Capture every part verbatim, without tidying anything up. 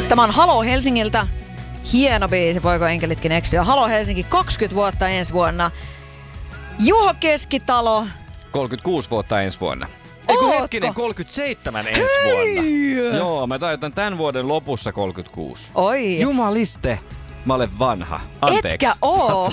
Tämä on Halo Helsingiltä. Hieno biisi, voiko enkelitkin eksyä. Halo Helsinki, kaksikymmentä vuotta ensi vuonna. Juho Keskitalo. kolmekymmentäkuusi vuotta ensi vuonna. Eiku hetkinen, kolmekymmentäseitsemän ensi Hei! vuonna. Joo, mä täytän tämän vuoden lopussa kolmekymmentäkuusi. Oi. Jumaliste, mä olen vanha. Anteeksi. Etkä oo.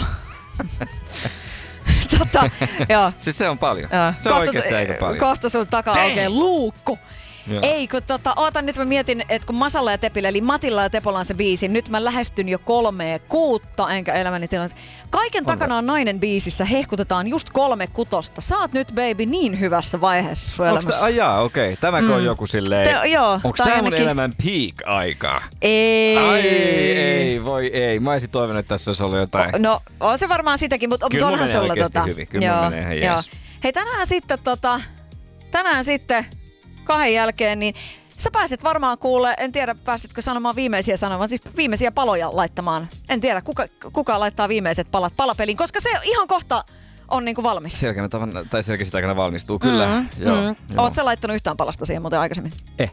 tota, joo. Siis se on paljon. Joo. Se on kohta, oikeasti aika paljon. Kohta sun takaa oikein luukku. Joo. Ei, kun tota, ootan nyt mä mietin, että kun Masalla ja Tepillä, eli Matilla ja Tepolla on se biisi, nyt mä lähestyn jo kolmea kuutta, enkä elämäni tilanteessa. Kaiken on takana on nainen biisissä, hehkutetaan just kolme kutosta. Saat nyt, baby, niin hyvässä vaiheessa sun elämässä. Ajaa, okei. Okay. Tämäkö mm. on joku silleen, Te, joo, onks tää ainakin mun elämän peak-aikaa? Ei. Ai, ei, voi ei. Mä olisin toivonut, että tässä olisi ollut jotain. No, on se varmaan sitäkin, mutta mut onhan sulla tota. Hyvin. Kyllä joo, menee ihan jees. Hei, tänään sitten tota, tänään sitten kahden jälkeen, niin sä pääset varmaan kuulee, en tiedä päästitkö sanomaan viimeisiä sanoja, vaan siis viimeisiä paloja laittamaan. En tiedä, kuka, kuka laittaa viimeiset palat palapeliin, koska se ihan kohta on niinku valmis. Selkeä tavan, tai selkeä sitä aikana valmistuu, kyllä. Mm, joo, mm. Joo. Oot sä laittanut yhtään palasta siihen muuten aikaisemmin? Eh.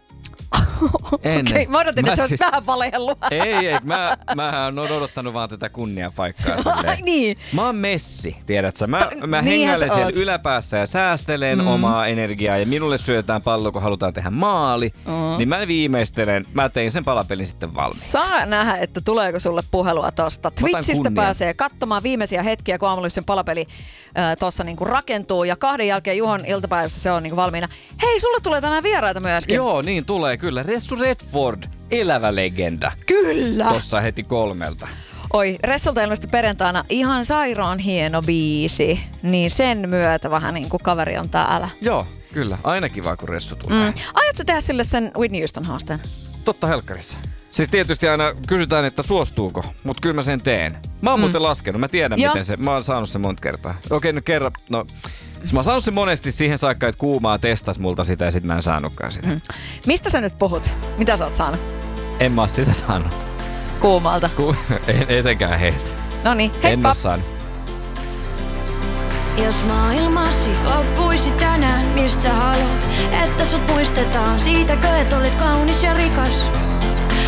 Okei, okay, mä odotin, mä että siis... se olisi vähän valehellua. Ei, ei. Mä, mähän oon odottanut vaan tätä kunniapaikkaa. niin. Mä oon messi, tiedätkö? Mä, to, mä hengäilen siellä oot. Yläpäässä ja säästelen mm. omaa energiaa. Ja minulle syötetään pallo, kun halutaan tehdä maali. Mm. Niin mä viimeistelen. Mä tein sen palapelin sitten valmiiksi. Saa nähdä, että tuleeko sulle puhelua tosta. Twitchistä pääsee katsomaan viimeisiä hetkiä, kun aamullisen palapeli äh, tossa niinku rakentuu. Ja kahden jälkeen Juhon iltapäivässä se on niinku valmiina. Hei, sulle tulee tänään vieraita myöskin. Joo, niin tulee kyllä. Ressu Redford, elävä legenda. Kyllä. Tossa heti kolmelta. Oi, Ressulta ilmestyi perjantaina ihan sairaan hieno biisi. Niin sen myötä vähän niin kuin kaveri on täällä. Joo, kyllä. Aina kiva, kun Ressu tulee. Mm. Aiotko tehdä sille sen Whitney Houston haasteen? Totta helkkarissa. Siis tietysti aina kysytään, että suostuuko, mutta kyllä mä sen teen. Mä oon mm. muuten laskenut, mä tiedän Joo. miten se, mä oon saanut sen monta kertaa. Okei, nyt kerran, no... Mä oon saanut sen monesti siihen saakka, että kuumaa testas multa sitä ja sit mä en saanutkaan sitä. Hmm. Mistä sä nyt puhut? Mitä sä oot saanut? En mä oo sitä saanut. Kuumalta? Ku- en etenkään heiltä. Noniin, heippa! En oo saanut. Jos maailmasi loppuisi tänään, mistä haluat, että sut muistetaan, siitäkö et olit kaunis ja rikas?